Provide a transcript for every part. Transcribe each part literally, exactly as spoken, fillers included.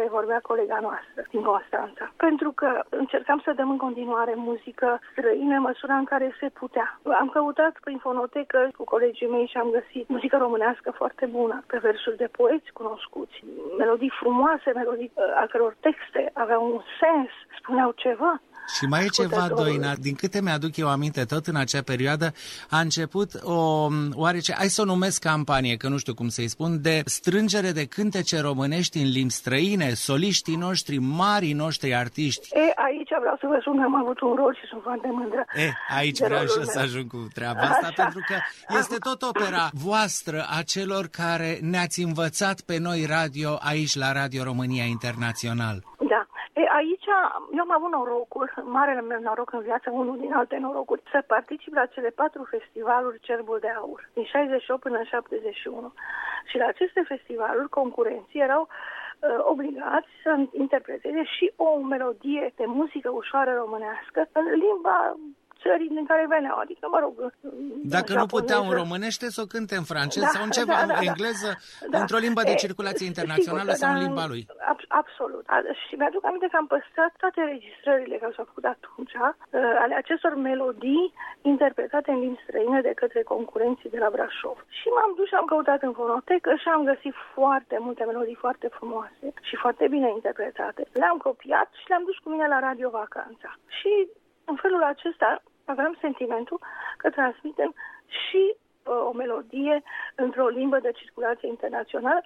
care vorbea colega noastră din Constanța. Pentru că încercam să dăm în continuare muzică străină în măsura în care se putea. Am căutat prin fonotecă cu colegii mei și am găsit muzică românească foarte bună, pe versuri de poeți cunoscuți, melodii frumoase, melodii a căror texte aveau un sens, spuneau ceva. Și mai e ceva, Doina, din câte mi-aduc eu aminte, tot în acea perioadă a început o oarece, hai să o numesc campanie, că nu știu cum să-i spun, de strângere de cântece românești în limbi străine, soliștii noștri, marii noștri artiști. E, aici vreau să vă spun că am avut un rol și sunt foarte mândră. E, aici vreau și să ajung cu treaba asta, așa, pentru că este tot opera voastră a celor care ne-ați învățat pe noi radio aici la Radio România Internațional. Da. E, aici eu am avut norocul, marele meu noroc în viață, unul din alte norocuri, să particip la cele patru festivaluri Cerbul de Aur, din șaizeci și opt până în șaptezeci și unu. Și la aceste festivaluri, concurenții erau uh, obligați să interpreteze și o melodie de muzică ușoară românească în limba țării din care veneau, adică, mă rog, dacă nu puteau în românește, să o cânte în franceză, da, sau în ceva, da, da, în engleză, da, într-o limbă de circulație internațională, sigur, sau în limba lui. Absolut. Și mi-aduc aminte că am păstrat toate registrările care s-au făcut atunci, ale acestor melodii interpretate în limbi străine de către concurenții de la Brașov. Și m-am dus și am căutat în fonotecă și am găsit foarte multe melodii foarte frumoase și foarte bine interpretate. Le-am copiat și le-am dus cu mine la Radio Vacanța. Și în felul acesta aveam sentimentul că transmitem și uh, o melodie într-o limbă de circulație internațională,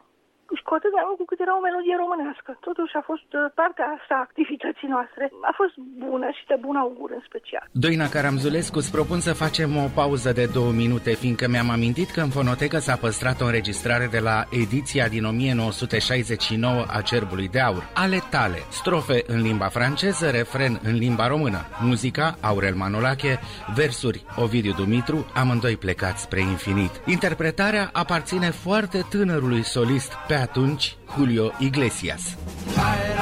și cu atât mai mult cu cât era o melodie românească. Totuși a fost uh, partea asta a activității noastre. A fost bună și de bun augur în special. Doina Caramzulescu, îți propun să facem o pauză de două minute, fiindcă mi-am amintit că în fonotecă s-a păstrat o înregistrare de la ediția din o mie nouă sute șaizeci și nouă a Cerbului de Aur. Ale tale, strofe în limba franceză, refren în limba română. Muzica, Aurel Manolache, versuri, Ovidiu Dumitru, amândoi plecați spre infinit. Interpretarea aparține foarte tânărului solist pe atunci, Julio Iglesias.